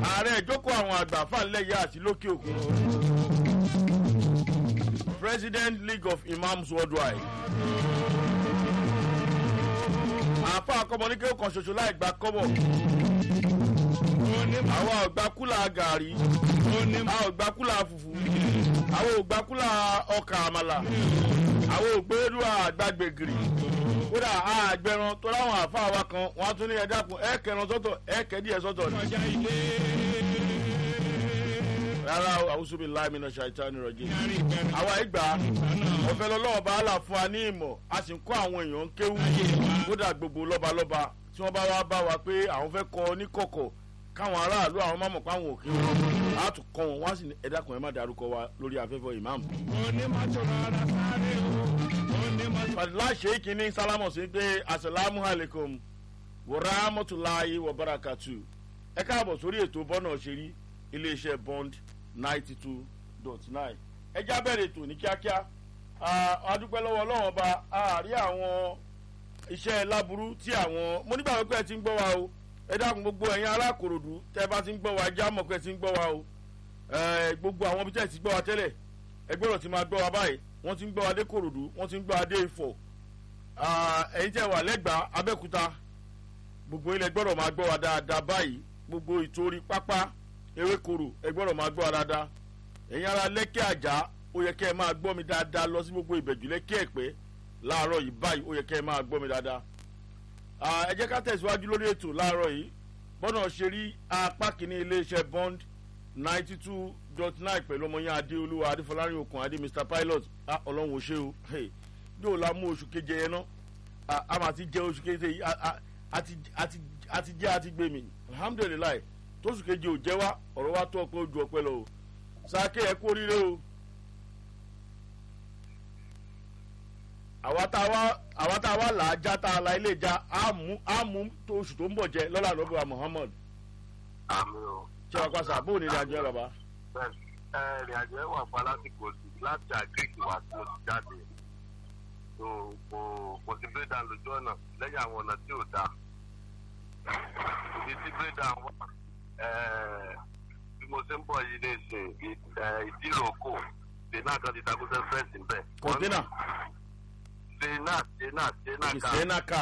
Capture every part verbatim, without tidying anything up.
ààrẹ ìjókòó àwọn àgbà fàlẹ́ yá àti lókè òkun President League of Imams Worldwide àfa akọmọníkẹ́ kan ṣoṣo láì gba kọ́bọ̀ àwa ò gba kúlà gàrí àwa ò gba kúlà fùfú àwa ò gba kúlà ọkà àmàlà àwa ò gbẹ́rú àgbàgbègìrì kódà àgbẹ̀rán tó láwọn àfa wa kan wọ́n á tún ní ẹ dákun ẹ kẹran sọ́tọ̀ ẹ kẹ́dí ẹ sọ́tọ̀ ni. rárá o àwùsù bíi láì mìíràn ṣàìtàn rọ̀jì àwa ìgbà ọ̀fẹ́ lọ́lọ́wọ́ bá là fún wa ní ìmọ̀ a sì ń kọ́ àwọn èèyàn ń kéwú kódà gbogbo lọ́balọ́ba tí wọ́n bá wá bá wa pé àwọn fẹ́ kọ́ ní kọ̀kọ̀ káwọn aráàlú àwọn máa mọ̀ pé àwọn òkè wọn á tún kọ́ wọn wá sí ẹ dákun ẹ má dárúkọ wa lórí afẹ́fẹ́ ìmáàmù. fàdílà sheikh ní sálámọ̀ sí pé asalaamu alaykum wa rahmatulahi wa barakatu ẹ káàbọ̀ sórí ètò bọ́nà òṣèré iléeṣẹ́ bond ninety two dot nine ẹ já bẹ̀rẹ̀ ètò ní kíákíá adúpẹ́ lọ́wọ́ ọlọ́wọ́n ọba àárí àwọn iṣẹ́ láburú tí àwọn mo nígbà wípé ẹ ti ń gbọ́ wa o ẹ dákun gbogbo ẹ̀yin ará Ìkòròdú tẹ́ bá ti ń gbọ́ wa já mọ̀ pé ẹ ti ń gbọ́ wa o gbogbo àwọn ibi tẹ́ ẹ ti gbọ́ wa tẹ́lẹ̀ ẹ gbọ́dọ̀ ti máa gbọ́ wa báyìí wọ́n ti ń gbọ́ wa dé Ìkòròdú wọ́n ti ń gbọ́ wa dé Ifọ̀ ẹ̀yin tẹ́ wà lẹ́gbàá Abẹ́òkúta gbogbo ilẹ̀ gbọ́dọ̀ máa gbọ́ wa dáadáa báyìí gbogbo ìtorí pápá Ewékòró ẹ gbọ́dọ̀ máa gbọ́ wa dáadáa ẹ̀yin ará Lẹ́kẹ́ Àjà ó yẹ kẹ́ ẹ máa gbọ́ mi dáadáa lọ sí gbogbo Ìbẹ̀jú Lẹ́kẹ́ Ẹ̀pẹ́ láàárọ̀ yìí báyìí ó yẹ kẹ́ ẹ máa gbọ́ mi dáadáa ẹ jẹ́ ká tẹ̀síwájú lórí ètò láàárọ̀ yìí bọ́nà ṣe rí apá kìíní iléeṣẹ́ bond ninety two dot nine pẹ̀lú ọmọ yẹn Adéolúwa Adéfọlárin Okùn Adé Mr Pilot ọlọ́run ò ṣe o yóò la mú oṣù keje yẹn náà a máa ti jẹ oṣù keje yìí àti jẹ́ àti gbé mi alhamdulilayi tóṣù keje ò jẹ́ wá ọ̀rọ̀ wa tó ọpẹ́ ojú ọpẹ́ lọ o sáké ẹ kú oríire o àwa tá a wá là á já tá a la ilé já á mú tó oṣù tó ń bọ̀ jẹ lọ́la lọ́bùwà Muhammad. àmì o. ṣé wàá pàṣẹ àbóò ní ìrìnàjò ẹ bàbá. ẹ ìrìnàjò ẹ wà fún alásìkò láti àgbègbè wà tí mo ti jáde kò kò sí bírèdà lójú ọ̀nà lẹ́yìn àwọn ọ̀nà tí ò dáa ibi tí bírèdà wà bí mo ṣe ń bọ̀ yìí ní ìsìn ìdíròkò dènà kan ti takùsẹ́ fẹ́ẹ̀sì bẹ́ẹ̀. kọ́ńtínà. dènà dènà dènà ká. dènà ká.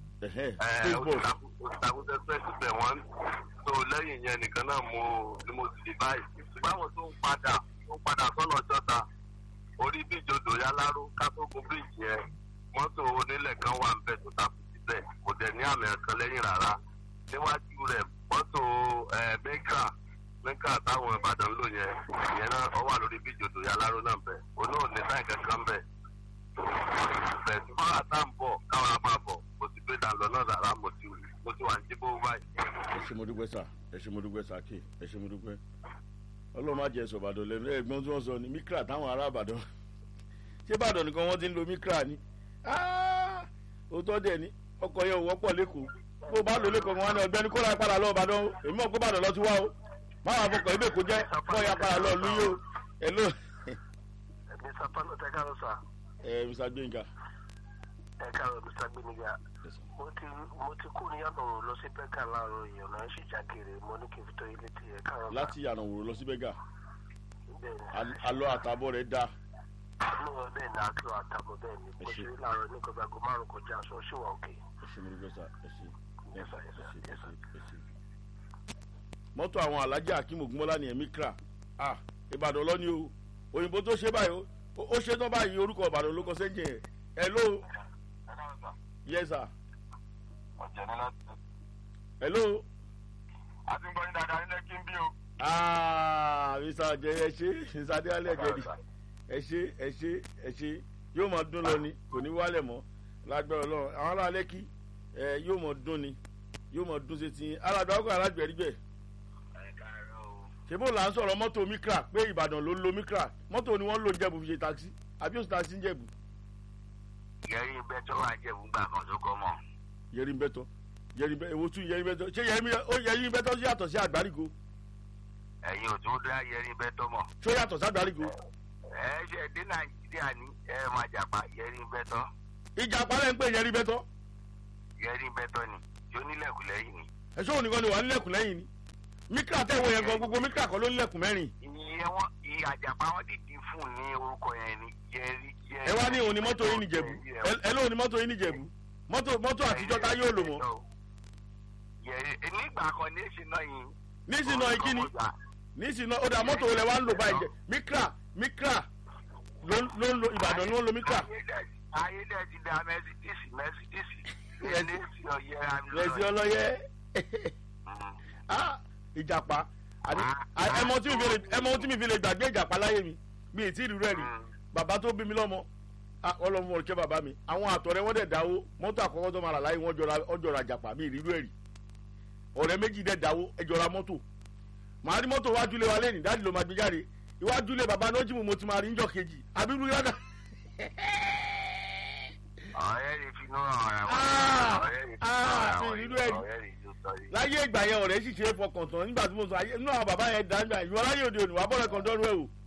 takùsẹ́ fẹ́ẹ̀sì bẹ́ẹ̀ wọ́n tó lẹ́yìn yẹn nìkan náà mo ni mo sì báyìí. báwo tó ń padà tó ń padà sọ́nà ọjọ́ta orí bíjodò yáláró kátógun bíjì yẹn mọ́tò onílẹ̀ kan wà ń bẹ̀ tó takù síbẹ̀ kò dẹ̀ ní àmì ẹ̀kan lẹ́yìn rárá níwájú rẹ̀ mọ́tò mẹ́kà mẹ́kà táwọn Ìbàdàn lò yẹn ìyẹn náà ọ wà lórí bíjodò yáláró náà bẹ̀ òun náà ní sáì kankan bẹ̀ bẹ̀ tí wọ́n àtà ń bọ̀ káwọn á máa bọ̀ mo ti gbé dàlọ́ náà rárá mo ti mo ti wà ní jíbó báyìí. ẹ ṣé mo dúpẹ́ sà ẹ ṣé mo dúpẹ́ sà kí ẹ ṣé mo dúpẹ́ ọlọ́run má jẹ́ sọ̀bàdàn lẹ́nu ẹ̀gbọ́n tí wọ́n sọ ni mikra táwọn ará Ìbàdàn ṣé Ìbàdàn nìkan wọ́n ti ń lo mikra ni òótọ́ dẹ̀ ni ọkọ̀ yẹn ò wọ́pọ̀ lẹ́kọ̀ọ́ bó bá lò lẹ́kọ̀ọ́ wọn ni ọ̀gbẹ́ni kó láyà padà lọ Ìbàdàn o èmi mọ̀ pé Ìbàdàn lọ ti wá o má wàá fọkàn ibè kó jẹ́ kó ya padà lọ lú yìí o ẹ ló. Mr Pilot ẹ káàárọ̀ sà. ẹ Mr Gbénga. ẹ káàárọ̀ Mr Gbénga mo ti mo ti kú ní Yànàwòrò lọ sí bẹ́gà láàárọ̀ èèyàn náà ṣì jágere mo ní kí n fi tó ilé tí ẹ káàárọ̀ sà. láti Yànàwòrò lọ sí bẹ́gà alọ́ àtàbọ̀ rẹ̀ dáa. mo bẹ́ẹ̀ ní akíọ àtàbọ̀ bẹ́ẹ̀ ni mo ṣe láàárọ̀ ní kọjá aago márùn kọjá aṣọ ṣùwà òkè. ẹ ṣé mo dúpẹ́ sà ẹ ṣé ẹ ṣé ẹ ṣé ẹ ṣé ẹ ṣé. mọ́tò àwọn alájà Akeem Ògúnmọ́lá ni ẹ̀mí kra ah Ìbàdàn lọ́ni o òyìnbó tó ṣe báyìí ó ṣe tán báyìí orúkọ Ìbàdàn ló kọ sẹ́yìn ẹ̀ hello yes sir. ọ̀jẹ̀ ní láti. hello. a ti ń gbọ́ yín dáadáa nílẹ̀ kí n bí o. ah mr ọjẹ ẹ ṣé mr adéwálé ẹgẹdì ẹ ṣé ẹ ṣé ẹ ṣé yóò máa dún lọ ni kò ní wálẹ̀ mọ́ lágbára Ọlọ́run àwọn ará lẹ́kì ẹ yóò máa dún ni yóò máa dún sétí alàgbà ọkọ̀ alágbẹ̀rígbẹ̀. ṣé bó là ń sọ̀rọ̀ mọ́tò mikra pé Ìbàdàn ló ń lo mikra mọ́tò ni wọ́n ń lo Ìjẹ̀bú fi ṣe taxi àbí òsì taxi ń Jẹ̀bú. yẹrin bẹ́tọ̀ wà Jẹ̀bú gbà kan tó kọ́ mọ́. yẹrin bẹ́tọ̀ yẹrin bẹ́tọ̀ èwo tún yẹrin bẹ́tọ̀ ṣé yẹrin bẹ́tọ̀ sí yàtọ̀ sí Àgbárígo. ẹ̀yin ò tún dá yẹrin bẹ́tọ̀ mọ̀. ṣó yàtọ̀ sí Àgbárígo. ẹ ṣe dé Nàìjíríà ní ẹ máa jàpá yẹrin bẹ́tọ̀. ìjàpá lẹ́ ń pè yẹrin bẹ́tọ̀. yẹrin bẹ́tọ̀ ni yóò nílẹ̀kùn lẹ́yìn ni. ẹ̀ṣọ́ òní kan ni wà nílẹ̀kùn lẹ́yìn ni. mikra tẹ̀wọ̀ yẹn gan gbogbo mikra kan ló ń lẹ̀kùn mẹ́rin. ìyẹn wọn ìyàjàpá wọn dìdí fún ní orúkọ yẹn ni yẹri yẹri. ẹ wá ní òun ni mọ́tò yín nìjẹ̀bú ẹ lóun ni mọ́tò yín nìjẹ̀bú mọ́tò mọ́tò àtijọ́ tá yóò lò mọ́. yẹri nígbà kan ní èsì náà yìí. ní ìsìn náà kí ni ní ìsìn náà ó dà mọ́tò olè wa ń lò báyìí jẹ mikra mikra ló ń lo Ìbàdàn ló ń lo mikra. ayé dẹ̀ ti da mẹ́sídíìsì mẹ́sídíìsì rẹ̀sì ọlọ́yẹ ìjàpá ẹmọ tí mi fi lè gbàgbé ìjàpá láyé mi mi ì tí ì rírẹ̀ rí bàbá tó bí mi lọ́mọ ọlọ́mọ ọ̀rẹ́kẹ́ bàbá mi àwọn àtọ̀rẹ́ wọn dẹ̀ dáwó mọ́tò àkọ́kọ́ tó máa rà láyé wọn jọra ìjàpá mi ì rírú ẹ̀ rí ọ̀rẹ́ méjì dẹ̀ dáwó ẹ jọra mọ́tò màá rí mọ́tò wájú lé wa lẹ́yìn dáàdì ló máa gbé jáde iwájú lé bàbá náà jìmù mo ti máa rí níjọ́ kejì àbírú yàrá. ọ̀rẹ́ rẹ̀ fi náà ọ̀rẹ́ wọn ọ̀rẹ́ rẹ̀ fi náà ọ̀rẹ́ rẹ̀ láyé ìgbà yẹn ọ̀rẹ́ sì ṣe é fọkàn tán nígbà tí mo sọ ayé inú àwọn bàbá yẹn dáńgbà ìwọ láyé òde òní wàá bọ̀rẹ̀ kan dọ́rú ẹ̀ o.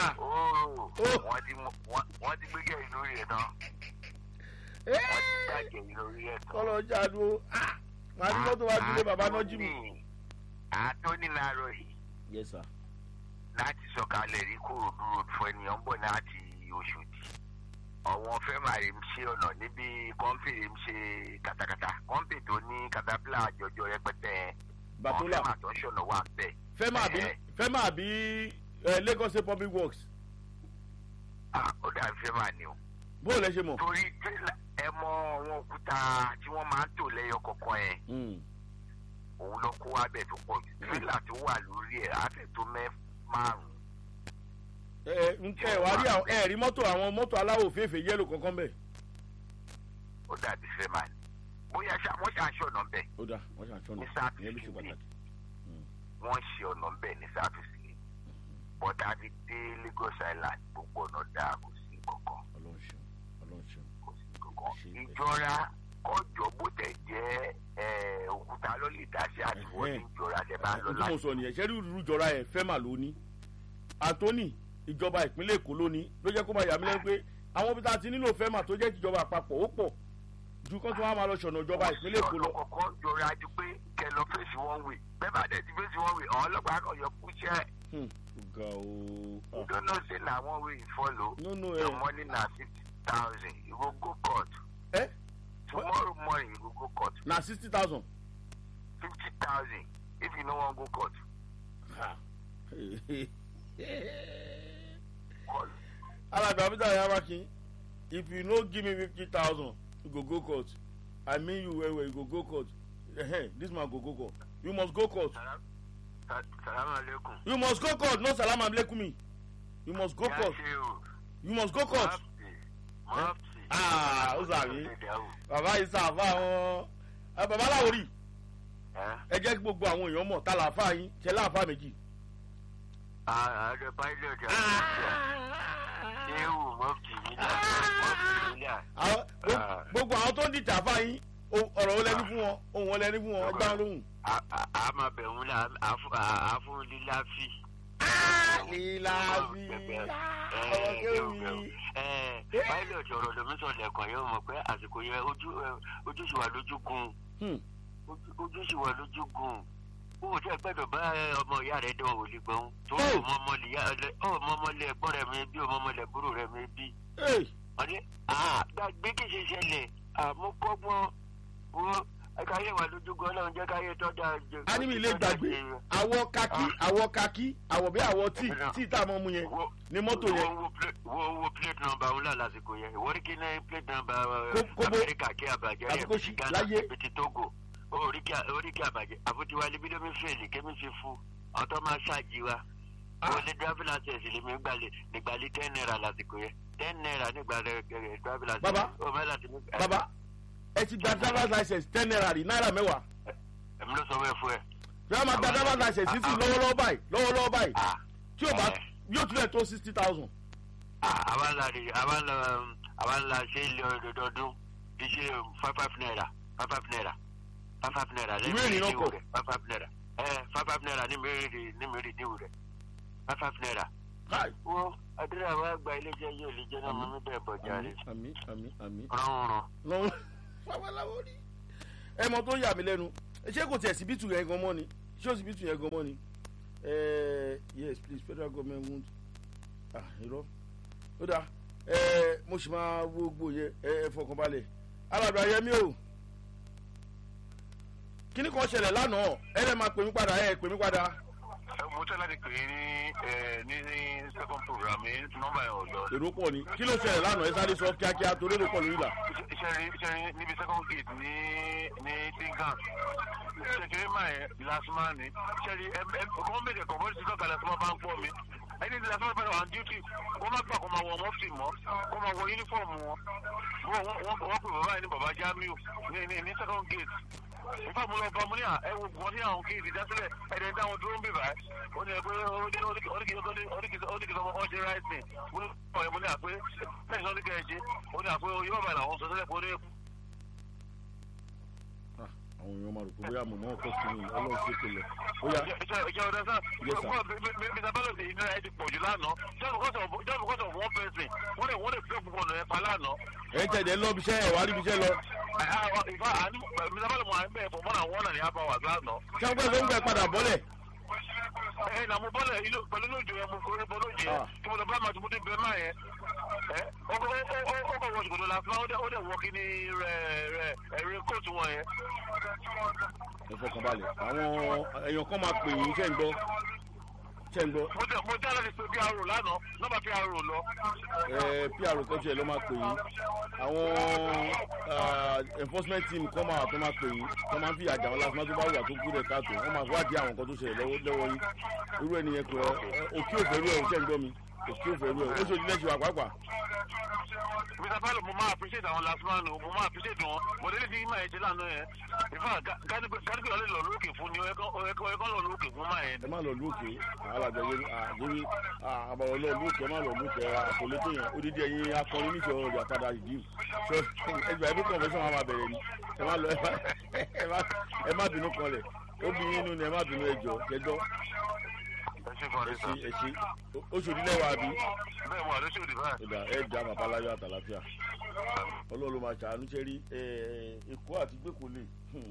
wọ́n ti gbégé ìlú rẹ̀ tán wọ́n ti gbàgé ìlú rẹ̀ tán. kọ́lọ́ jáde màá ní mọ́tò wá sílé bàbá náà jí mi. àtọ́ni láàárọ̀ yìí. yes sir. láti sọ̀kalẹ̀ rí Kòròdú road fún ènìyàn bọ̀ láti Òṣòdì ọ̀wọ́n fẹ́ máa rí ṣe ọ̀nà níbi kọ́ńpì rí ṣe kàtàkàtà kọ́ńpì tó ní katapila àjọjọ rẹpẹtẹ batola ọ̀fẹ́ máa tó ń ṣọ̀nà wà bẹ́ẹ̀. fẹ́ máa bí Lagos State Public Works. ah ó dàbí fẹ́ máa ní o. bó o lẹ ṣe mọ̀. torí ẹ mọ àwọn òkúta tí wọ́n máa ń tò lẹ́yọ kọ̀ọ̀kan yẹn òun ló kó wá bẹ̀ tó pọ̀ jù tírélà tó wà lórí ẹ̀ á fẹ́ tó mẹ́ márùn-ún. ẹ ẹ wá rí àwọn ẹ rí mọ́tò àwọn mọ́tò aláwọ̀ òféèfé yẹ́lò kankan bẹ́ẹ̀. ó dàbí fẹ́ máa ní bóyá wọ́n ṣe àṣọ ọ̀nà bẹ́ẹ̀. ó dà wọ́n ṣe àṣọ ọ̀nà ìyẹn ló ṣe pàtàkì. wọ́n ṣe ọ̀nà bẹ́ẹ̀ ní sáfìsì ni bọ́dà ti dé Lagos Island gbogbo ọ̀nà dáa kò sí kankan. Ọlọ́run ṣeun Ọlọ́run ṣeun. kò sí kankan. ìjọra kọjọ bó tẹ jẹ́ òkúta ló lè dá sí àdìwọ́ ní ìjọra tẹ bá ń lọ láti. ojú mo sọ nìyẹn ṣẹ́rí ìrú ìjọra ẹ̀ fẹ́ mà lóní Anthony ìjọba ìpínlẹ̀ Èkó lónìí ló jẹ́ kó máa yà mí lẹ́nu pé àwọn ibi tá a ti nílò fẹ́ mà tó jẹ́ ìjọba àpapọ̀ ó pọ̀ ju kó tó wá máa lọ ṣọ̀nà ìjọba ìpínlẹ̀ Èkó lọ. ọ̀nà kọ̀ọ̀kan jọra ju pé kẹ lọ fèsì one way bẹ́ẹ̀ bá dẹ̀ ti fèsì one way àwọn ọlọ́pàá kan yọ kúṣẹ́. ọ̀gá o. you don't know say na one way you follow. no no your money na fifty thousand you go go court. Eh? tomorrow morning you go go court. na sixty thousand. fifty thousand if you no wan go court. alàgbà peter ayabaki if you no give me fifty thousand you go go court I mean you well well you go go court hey, this man go go court you must go court. salaam aleykum. you must go court no salam aleykum me you must go court you must go court. ah ó sàbí bàbá yìí sàfà wọn bàbá láwòrì ẹ jẹ́ kí gbogbo àwọn èèyàn mọ̀ tá làáfà yín ṣe láàfà méjì. ààrẹ pilot ṣéwù mọ́fì nílà mọ́fì nílà. gbogbo àwọn tó ń dìtà fà yín ọ̀rọ̀ ó lẹ́ni fún wọn ohun ó lẹ́ni fún wọn ẹgbẹ́ wọn lóhùn. a máa bẹ̀ wọ́n la àfún lílá fi. lílá fi ọ̀rọ̀ kéwì. pilot ọ̀rọ̀ lómi sọ lẹ́kọ̀ọ́ yóò mọ̀ pé àsìkò yẹn ojú sì wà lójúgun ojú sì wà lójúgun o tẹ gbẹ́dọ̀ bá ọmọ ìyá rẹ dán òòlì gbọn tó ọmọọmọlẹ ẹ̀gbọ́n rẹ mi bí ọmọọmọlẹ búrò rẹ mi bí. wọ́n ní gbàgbé kì í ṣe ṣẹlẹ̀ àmúkọ́gbọ́n wo káyé wà lójúgun ọlọ́run jẹ́ káyé tọ́jà jẹ. a ní mi lè gbàgbé àwọ̀ kakí àwọ̀ kakí àwọ̀ bí àwọ̀ tí tí tá a mọ̀ mu yẹn ní mọ́tò yẹn. wo wo plate number wọn là lásìkò yẹn ìwọ́n kí ní plate number Amẹ́ríkà kí àbàjẹ́ rẹ̀ bí Ghana bí Togo oríkì àbàjẹ́ àfutiwálé bí lómi fèlè kémi fi fún ọtọ́ máa ṣáàjì wa wọlé driving license lèmi gbalẹ̀ nígbàlẹ̀ ten naira lásìkò yẹn ten naira nígbàlẹ̀ driving license. baba baba ẹ ti gba driver's license ten naira rí náírà mẹ́wàá. èmi ló sọ wẹ́ẹ̀ fún ẹ. bí wọ́n máa gba driver's license sísìn lọ́wọ́lọ́wọ́ báyìí lọ́wọ́lọ́wọ́ báyìí tí yóò bá yóò tún lẹ̀ tó sixty thousand. àwa ńlá rè àwa ńlá àwa ńlá ṣe é lé ọdọọdún ti ṣe five five naira five five naira five five naira lẹ́yìn ìrìn ìdíwò rẹ̀ five five naira ẹ five five naira ní mẹ́rin ní mẹ́rin ìdíwò rẹ̀ five five naira. wo àdúrà wa gba iléeṣẹ́ yóò lè jẹ́ náà mímú bẹ́ẹ̀ bọ̀ jáde. àmín àmín àmín. rọrùn. lọ́wọ́ babaláwo rí. ẹ mọ tó yà mí lẹ́nu ṣé kò tiẹ̀ síbítù yẹn gan mọ́ ni ṣé òsibítù yẹn gan mọ́ ni yes please federal government won't ah irọ́ ó dáa mo sì máa wo gbogbo yẹn ẹ fọkànbalẹ̀ alàgbà yẹmí o kíní kan ṣẹlẹ̀ lánàá ẹ lè máa pè mí padà ẹ pè mí padà. mo tẹ́ láti pè é ní ní second program ní nọ́mbà ẹ̀ ọ̀dọ́. èrò pọ̀ ni kí ló ṣẹlẹ̀ lánàá ẹ sáré sọ kíákíá torí èrò pọ̀ lórí ìlà. iṣẹ́ rí iṣẹ́ rí níbi second gate ní ní tingan ṣèkéré máa ẹ̀ lásìmá ni iṣẹ́ rí ẹ ẹ kọ́ méje kọ́ bọ́ọ̀lù sísọ́ kalẹ̀ sọ́mọ́ bá ń pọ̀ mi ẹni tí lásìmá fẹ́ràn wà duty kó má gbà kó máa wọ mọ́fì mọ́ kó máa wọ yúnífọ̀mù wọn wọ́n pè bàbá yìí ní bàbá Jamiu ní ní second gate nípa mo lọ bá mo ní à ẹ wo wọn ní àwọn kéèdì dásílẹ̀ ẹ̀dẹ̀ ń dáwọn dúró ń bì báyìí ó ní ẹgbẹ́ oníkìsọ́ ọmọ ọ̀ṣẹ́ ráìsì mo ní ọ̀rẹ́ mo ní à pé ẹ̀sìn oníkẹ́ ẹ̀ṣẹ́ ó ní à pé yóò bá làwọn sọ sílẹ̀ pé ó ní. àwọn èèyàn máa rò pé bóyá mọ̀mọ́ ọkọ̀ sí ni ọlọ́run ṣe kò lẹ̀. ìjọ ọ̀dẹ sá mr bello ti ìnira ẹ ti pọ̀ jù lánàá just because of just because of one person wọ́n lè wọ́n lè fẹ́ gbogbo ọ̀nà ẹ̀ pa lánàá. ẹ tẹ̀lé lọ ibiṣẹ́ ẹ̀ wá rí ibiṣẹ́ lọ. ìfà àní mr bello mọ̀ àmì ẹ̀fọ́ mọ́nà wọ́n náà ní àbá wà lánàá. kí wọ́n gbé ló ń gbẹ padà bọ́lẹ̀. ẹ nà mo bọ́lẹ̀ pẹ̀lú lójú ẹ mo forí bọ́ lójú ẹ kí mo lọ bá màtí mo ti bẹ máa yẹn ẹ ọkọ̀ ọkọ̀ wọ́n ṣùgbọ́n lásán ó dẹ̀ wọ́ kí ni rẹ̀ rẹ̀ ẹ̀rí kóòtù wọn yẹn. ẹ fọkàn balẹ̀ àwọn èèyàn kan máa pè yín ṣẹ́ ń gbọ́ ṣẹ́ ń gbọ́. mo jẹ́ mo jẹ́ láti pe P R O lánàá nọ́mbà P R O lọ. ẹ P R O kọ́jú ẹ̀ ló máa pè yín àwọn enforcement team kan máa tó máa pè yín tó máa ń fi àjà wọn lásán tó bá wà tó kú rẹ̀ káàtó wọ́n máa wádìí àwọn nǹkan tó ṣẹlẹ̀ lọ́wọ́ yín irú ẹnìyẹn kò òkè òfẹ́rú ẹ̀ ṣẹ́ ń gbọ́ mi òkè òfẹ́rú ẹ̀ ó ṣojú lẹ́sìn wà pàápàá. mr Bello mo máa appreciate àwọn last man o mo máa appreciate wọn mo délé tí máa ṣe lánàá yẹn ìfà gánígbé ọlẹ́ lọ lókè fún ni ẹ̀kọ́ lọ lókè fún máa yẹn. ẹ má lọ lókè alàgbẹ̀wé àgbéwé àbọ̀rọ̀ lọ lókè ẹ má lọ lókè àkọlétò yẹn odidi ẹ̀yin akọrin níṣẹ́ ọ̀rọ̀ ìyàpadà ìdí so ẹgbẹ́ ẹbí convention máa bẹ̀rẹ̀ ni ẹ má lọ ẹ má bínú kanlẹ̀ ó bí yín nínú ni ẹ má bínú ẹjọ́ kẹjọ́ ẹ ṣe oṣòdì lẹ́wà bí. bẹ́ẹ̀ wà lóṣòdì báyìí. ìdá ẹ jà bàbá láyọ̀ àtàlàfíà ọlọ́run máa ṣàánú ṣe rí èkó àti gbèkó lè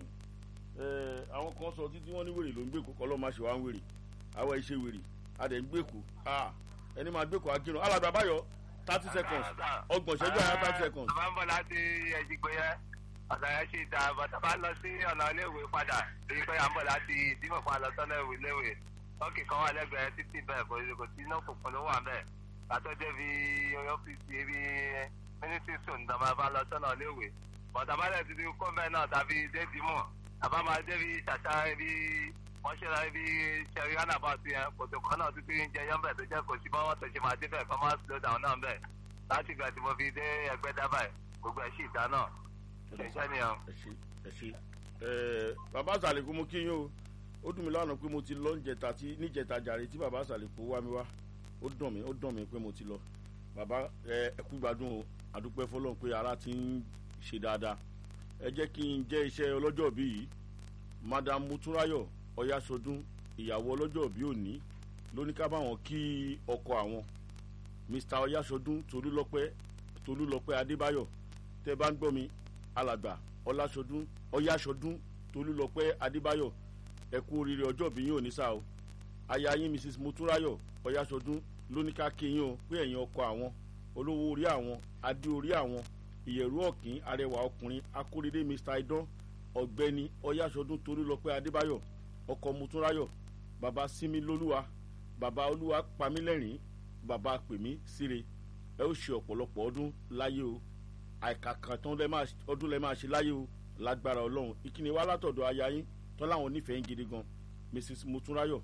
àwọn kan sọ títí wọ́n ní wèrè ló ń gbèkó kọ́ lọ́ọ́ máa ṣe wá ń wèrè àwọn iṣẹ́ wèrè adẹ̀ ń gbèkó ẹni máa gbèkó akínú alàgbà báyọ̀ thirty seconds ọgbọ̀n ṣẹ́jú àyà thirty seconds. bàbá ń bọ̀ láti ẹ̀jìgbéyẹ ọ̀nà ẹ̀ ṣì dá bàtà bá lọ sí ọ̀nà iléèwé padà èyí pé à ń bọ̀ láti ìdímọ̀ pa lọ sọ́nà iléèwé lọ́kì kan wà lẹ́gbẹ̀ẹ́ títì bẹ́ẹ̀ kò sí iná òkùnkùn ló wà bẹ́ẹ̀ látọ́jọ́ bí ọ́fíìsì bí mínísítì sùn tàbá bá lọ sọ́nà iléèwé bọ̀dà bá lẹ̀ ti di kó bẹ́ẹ̀ náà tàbí déèdì mọ̀ tàbá máa dé bí ṣàṣà bí wọ́n ṣe láì bí ṣẹ̀rí hánà bá ti yẹn kòtò kan náà títí ń jẹ yán bẹ́ẹ̀ tó jẹ́ kò sí bá wọ́n tó ṣe máa dé bẹ́ẹ̀ kọ́ máa slow down náà bẹ́ẹ̀ láti ìgbà tí mo fi dé ẹgbẹ́ dábàá gbogbo ẹ̀ sì dá náà ṣe iṣẹ́ nìyẹn. ẹ ṣe ẹ bàbá àṣàlẹ̀kùn mo kí yín o ó dùn mí lánàá pé mo ti lọ níjẹta tí níjẹta jàre tí bàbá àṣàlẹ̀kùn wá mi wá ó dùn mí ó dùn mí pé mo ti lọ bàbá ẹ ẹkú gbádùn o àdúpẹ́ fọlọ́run pé ara ti ń ṣe dáadáa ẹ jẹ́ kí n jẹ́ iṣẹ́ ọlọ́jọ́ bí yìí madam Motúnráyọ̀ Ọ̀yásọdún ìyàwó ọlọ́jọ́ bí òní lóní ká báwọn kí ọkọ àwọn mr Ọ̀yásọdún Tolúlọpẹ́ Tolúlọpẹ́ Adébáyọ̀ tẹ́ bá ń gbọ́ mi alàgbà Ọ̀lásọdún Ọ̀yásọdún Tolúlọpẹ́ Adébáyọ̀ ẹ kú oríire ọjọ́ bí yín ò ní sá o aya yín mrs Motúnráyọ̀ Ọ̀yásọdún lóní ká kí yín o pé ẹ̀yin ọkọ àwọn olówó orí àwọn adé orí àwọn ìyẹ̀rú ọ̀kín arẹwà ọkùnrin akóredé mr Idán ọ̀gbẹ́ni Ọ̀yásọdún Tolúlọpẹ́ Adébáyọ̀ ọkọ Motúnráyọ̀ bàbá sími lólúwa bàbá olúwa pamílẹ́rìn bàbá pèmí síre ẹ ó ṣe ọ̀pọ̀lọpọ̀ ọdún láyé o àìkàkàn tán ọdún lẹ máa ṣe láyé o lágbára ọlọ́run ìkíni wá látọ̀dọ̀ aya yín tán láwọn onífẹ̀ẹ́ ń gidi gan mrs Motúnráyọ̀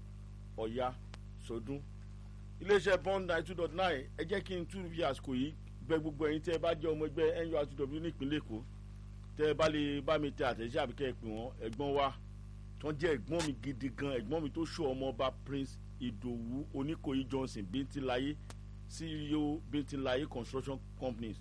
Ọ̀yásọdún iléeṣẹ́ bond nine two dot nine ẹ jẹ́ kí n tún fi àsìkò yìí gbẹ gbogbo ẹ̀yin tẹ́ ẹ bá jẹ́ ọmọ ẹgbẹ́ N U R T W nípínlẹ̀ Èkó tẹ́ ẹ bá lè bá mi tẹ àtẹ̀jíṣẹ́ àbíkẹ́ ẹ pè wọ́n ẹ̀gbọ́n wa tán jẹ́ ẹ̀gbọ́n mi gidi gan ẹ̀gbọ́n mi tó ṣó ọmọ ọba Prince Ìdòwú Oníkòyí Johnson Bíntílayé C E O Bíntílayé construction companies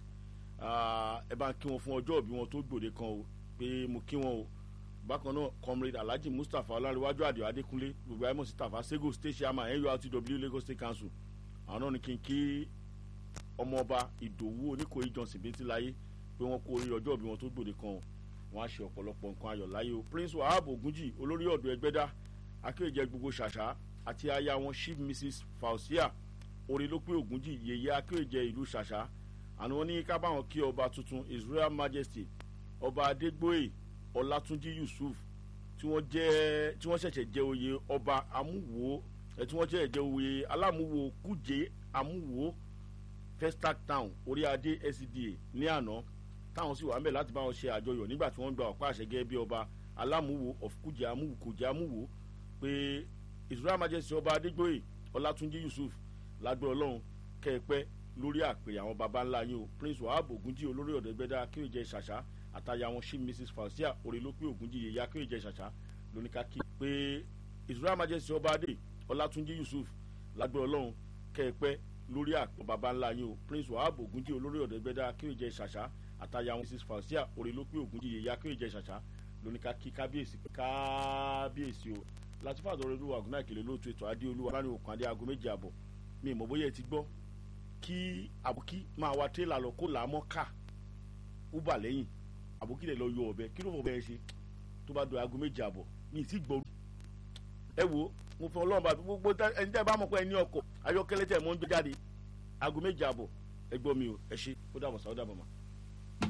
ẹ bá ń kí wọn fún ọjọ́ ìbí wọn tó gbòde kan o pé mo kí wọn o bákan náà comrade Alhaji Mustapha Ọlárẹ̀wájú Àdìó Adékúnlé gbogbo ayémọ̀ sí Tafa Sego state chairman N U R T W Lagos State Council àwọn náà ní kí n kí ọmọọba Ìdòwú Oníkòyí Johnson Bíntílayé pé wọ́n kó orí ọjọ́ ìbí wọn tó gbòde kan o wọ́n á ṣe ọ̀pọ̀lọpọ̀ nǹkan ayọ̀ láyé o Prince Wahab Ogunji olórí ọ̀dọ́ Ẹgbẹ́dá akéèjẹ gbogbo ṣàṣà àti aya wọn chief mrs fausia orí ló pé ògúnjì yèyé akéèjẹ ìlú ṣàṣà àná wọn ní ká báwọn kí ọba tuntun israel majesty ọba adégbòye ọlátúnjí yusuf tí wọ́n jẹ́ tí wọ́n ṣẹ̀ṣẹ̀ jẹ oyè ọba amúwo ẹ̀ tí wọ́n ṣẹ̀ṣẹ̀ jẹ oyè alámúwo kújé amúwo festac town orí adé S C D A ní àná táwọn sì wà ń bẹ̀ láti bá wọn ṣe àjọyọ̀ nígbà tí wọ́n gba ọ̀pá àṣẹ gẹ́gẹ́ bí ọba alámúwo of kújé amúwo kújé amúwo pé israel majesty ọba adégbòye ọlátúnjí yusuf lágbẹ́ ọlọ́run kẹ́ẹ̀pẹ́ lórí àpèrè àwọn baba ńlá yín o prince wahab ogunji olórí ọ̀dẹ́gbẹ́dá akéwìjẹ ṣàṣà àtàyà wọn sí mrs fausia orílọ́pẹ́ ogunji yèyé akéwìjẹ ṣàṣà lóníkàkí pé israel majesty ọba adé ọlátúnjí yusuf lágbẹ́ ọlọ́run kẹ́ẹ̀pẹ́ lórí àpèrè baba ńlá yín o prince wahab ogunji olórí ọ̀dẹ́gbẹ́dá akéwìjẹ ṣàṣà àtàyà wọn mrs fausia orílọ́pẹ́ ogunji yèyé akéwìjẹ ṣàṣà lóníkàkí kábíyèsí kábíyèsí o láti fàdọ̀ rẹ̀ lówó àgùnà ìkèlè lóòtú ètò adéolúwa láàrin òkun adé aago méjì àbọ̀ mi ìmọ̀ bóyá ẹ ti gbọ́ kí àbùkí máa wa tírélà lọ kó làámọ́ ká uber lẹ́yìn àbùkí lè lọ yọ ọ̀bẹ kí ló fọ bẹ́ẹ̀ ṣe tó bá do aago méjì àbọ̀ mi ì tí gbọ́ ẹ wo mo fọ ọlọ́run bá gbogbo ẹni tẹ́ ẹ bá mọ̀ pé ẹ ní ọkọ̀ ayọ́kẹ́lẹ́ tẹ̀ mọ́ ń gbé jáde aago méjì àbọ̀ ẹ gbọ́ mi o ẹ ṣe ó dàbọ̀ sá ó dàbọ̀ mà.